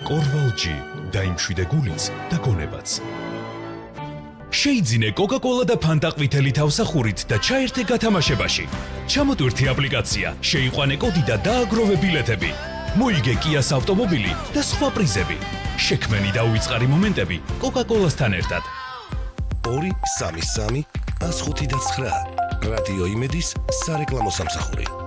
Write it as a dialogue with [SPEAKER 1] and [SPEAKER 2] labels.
[SPEAKER 1] კორვალჯი დაიმშვიდე გულიც და გონებაც. შეიძინე კოკა-კოლა და ფანტა ყვითელი თავსახურით და ჩაერთე გათამაშებაში. ჩამოტვირთი აპლიკაცია, შეიყვანე კოდი და დააგროვე ბილეთები. მოიგე კიას ავტომობილი და სხვა პრიზები. შექმენი და უიწყარი მომენტები კოკა-კოლასთან ერთად.
[SPEAKER 2] 233 105 და 9 რადიო იმედის სარეკლამო სამსახური.